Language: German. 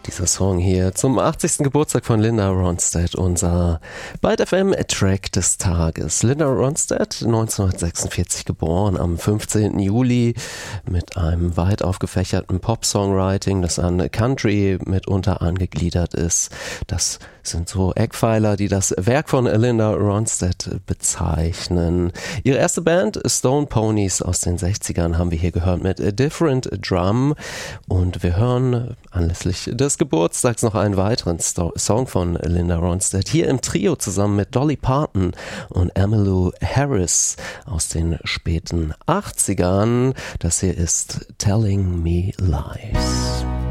Dieser Song hier zum 80. Geburtstag von Linda Ronstadt, unser Byte FM Track des Tages. Linda Ronstadt, 1946 geboren, am 15. Juli mit einem weit aufgefächerten Pop-Songwriting, das an Country mitunter angegliedert ist. Das sind so Eckpfeiler, die das Werk von Linda Ronstadt bezeichnen. Ihre erste Band, Stone Ponies aus den 60ern, haben wir hier gehört mit A Different Drum. Und wir hören anlässlich des Geburtstags noch einen weiteren Song von Linda Ronstadt. Hier im Trio zusammen mit Dolly Parton und Emmylou Harris aus den späten 80ern. Das hier ist Telling Me Lies.